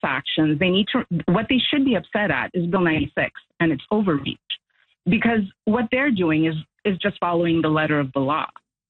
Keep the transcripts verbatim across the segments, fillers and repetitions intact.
factions, they need to, what they should be upset at is Bill ninety-six and its overreach, because what they're doing is, is just following the letter of the law.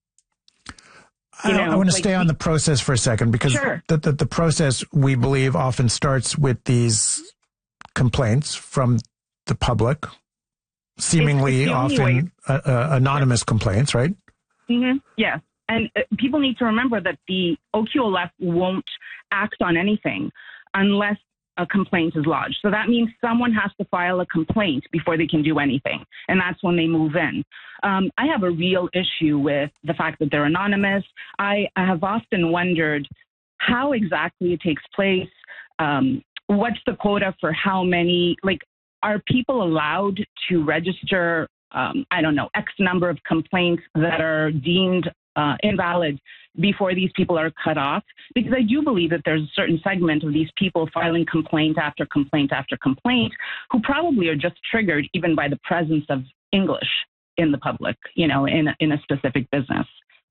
You know, I, I want to like, stay on the process for a second, because sure. the, the, the process, we believe, often starts with these complaints from the public, seemingly it's, it's often uh, uh, anonymous yeah. complaints, right? Mm-hmm. Yes. And uh, people need to remember that the O Q L F won't act on anything unless a complaint is lodged. So that means someone has to file a complaint before they can do anything. And that's when they move in. Um, I have a real issue with the fact that they're anonymous. I, I have often wondered how exactly it takes place. Um, what's the quota for how many, like, are people allowed to register, um, I don't know, X number of complaints that are deemed uh, invalid before these people are cut off? Because I do believe that there's a certain segment of these people filing complaint after complaint after complaint who probably are just triggered even by the presence of English in the public, you know, in, in a specific business.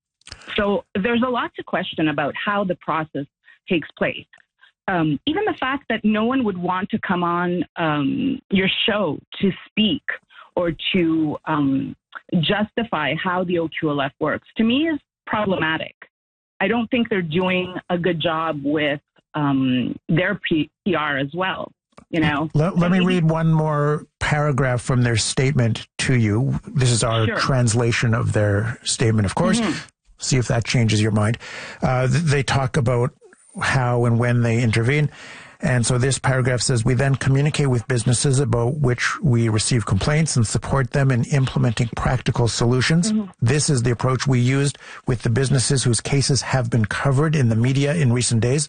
So there's a lot to question about how the process takes place. Um, even the fact that no one would want to come on um, your show to speak or to um, justify how the O Q L F works, to me, is problematic. I don't think they're doing a good job with um, their P R as well. You know, let, let me read one more paragraph from their statement to you. This is our sure. translation of their statement, of course. Mm-hmm. See if that changes your mind. Uh, they talk about how and when they intervene. And so this paragraph says, we then communicate with businesses about which we receive complaints and support them in implementing practical solutions. Mm-hmm. This is the approach we used with the businesses whose cases have been covered in the media in recent days.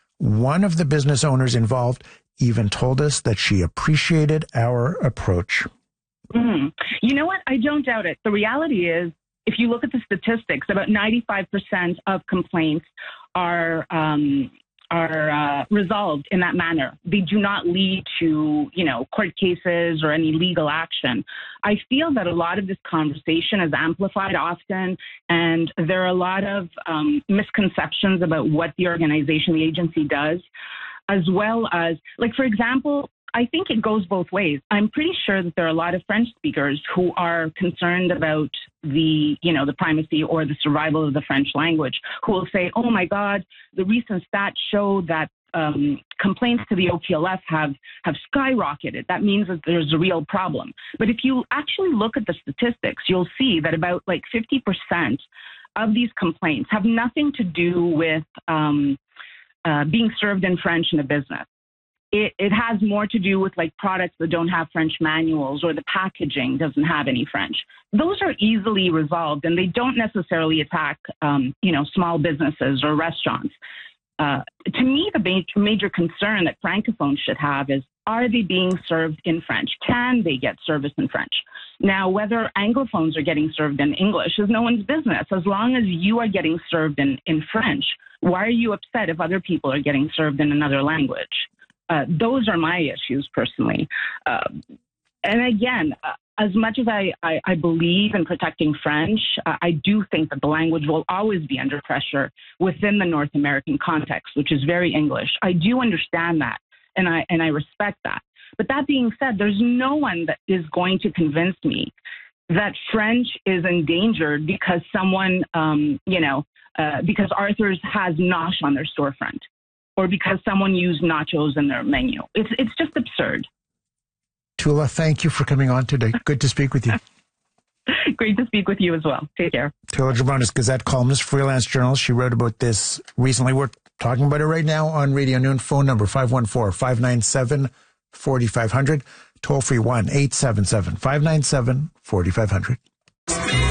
One of the business owners involved even told us that she appreciated our approach. Mm-hmm. You know what? I don't doubt it. The reality is, if you look at the statistics, about ninety-five percent of complaints are um, are uh, resolved in that manner. They do not lead to, you know, court cases or any legal action. I feel that a lot of this conversation is amplified often, and there are a lot of um, misconceptions about what the organization, the agency does, as well as, like, for example, I think it goes both ways. I'm pretty sure that there are a lot of French speakers who are concerned about the, you know, the primacy or the survival of the French language, who will say, oh my God, the recent stats show that um, complaints to the O Q L F have, have skyrocketed. That means that there's a real problem. But if you actually look at the statistics, you'll see that about like fifty percent of these complaints have nothing to do with um, uh, being served in French in a business. It, it has more to do with like products that don't have French manuals, or the packaging doesn't have any French. Those are easily resolved, and they don't necessarily attack, um, you know, small businesses or restaurants. Uh, to me, the major, major concern that Francophones should have is, are they being served in French? Can they get service in French? Now, whether Anglophones are getting served in English is no one's business. As long as you are getting served in, in French, why are you upset if other people are getting served in another language? Uh, those are my issues personally. Uh, and again, uh, as much as I, I, I believe in protecting French, uh, I do think that the language will always be under pressure within the North American context, which is very English. I do understand that, and I, and I respect that. But that being said, there's no one that is going to convince me that French is endangered because someone, um, you know, uh, because Arthur's has nosh on their storefront, or because someone used nachos in their menu. It's it's just absurd. Tula, thank you for coming on today. Good to speak with you. Great to speak with you as well. Take care. Tula Jabronis, Gazette columnist, freelance journalist. She wrote about this recently. We're talking about it right now on Radio Noon. Phone number five one four, five nine seven, four five zero zero. Toll free one eight seven seven, five nine seven, four five zero zero.